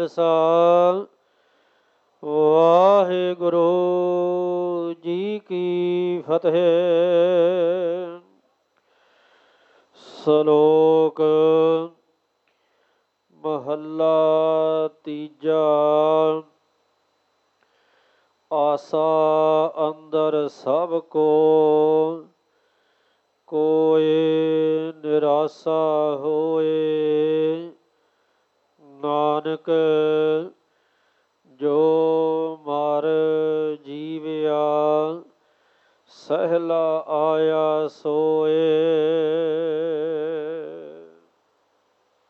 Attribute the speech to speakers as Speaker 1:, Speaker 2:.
Speaker 1: ਖਾਲਸਾ ਵਾਹਿਗੁਰੂ ਜੀ ਕੀ ਫਤਿਹ। ਸ਼ਲੋਕ ਮਹੱਲਾ ਤੀਜਾ। ਆਸਾ ਅੰਦਰ ਸਭ ਕੋ, ਕੋਇ ਨਿਰਾਸਾ ਹੋਏ। ਨਾਨਕ ਜੋ ਮਰ ਜੀਵਿਆ, ਸਹਿਲਾ ਆਇਆ ਸੋਏ।